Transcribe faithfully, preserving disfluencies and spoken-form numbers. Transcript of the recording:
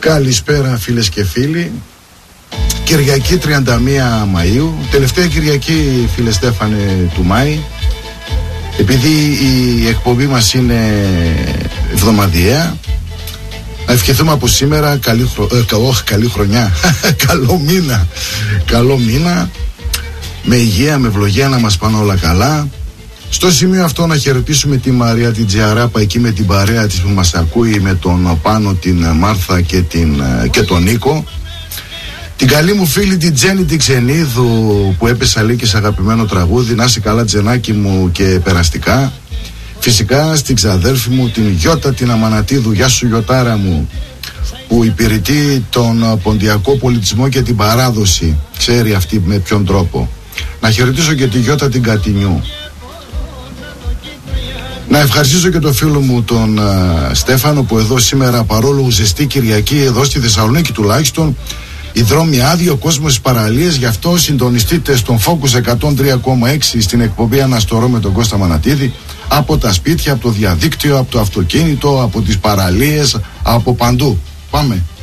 Καλησπέρα φίλες και φίλοι. Κυριακή τριάντα μία Μαΐου, τελευταία Κυριακή φίλε Στέφανε του Μάη. Επειδή η εκπομπή μας είναι εβδομαδιαία, να ευχηθούμε από σήμερα καλή, χρο... ε, όχι, καλή χρονιά καλό μήνα καλό μήνα με υγεία, με ευλογία, να μας πάνε όλα καλά. Στο σημείο αυτό να χαιρετήσουμε τη Μαρία την Τζιαράπα εκεί με την παρέα της που μας ακούει, με τον Πάνο, την Μάρθα και, την, και τον Νίκο. Την καλή μου φίλη την Τζέννη την Ξενίδου που έπεσε αλήκη σε αγαπημένο τραγούδι. Να είσαι καλά Τζενάκι μου και περαστικά. Φυσικά στην ξαδέλφη μου την Γιώτα την Αμανατίδου. Γεια σου Γιωτάρα μου, που υπηρετεί τον ποντιακό πολιτισμό και την παράδοση. Ξέρει αυτή με ποιον τρόπο. Να χαιρετήσω και τη Γιώτα την Κατινιού. Να ευχαριστήσω και τον φίλο μου τον uh, Στέφανο που εδώ σήμερα, παρόλο ζεστή Κυριακή εδώ στη Θεσσαλονίκη τουλάχιστον, οι δρόμοι άδειοι, ο κόσμος στις παραλίες. Γι' αυτό συντονιστείτε στον Focus εκατόν τρία κόμμα έξι στην εκπομπή Αναστορώ με τον Κώστα Μανατίδη, από τα σπίτια, από το διαδίκτυο, από το αυτοκίνητο, από τις παραλίες, από παντού. Πάμε.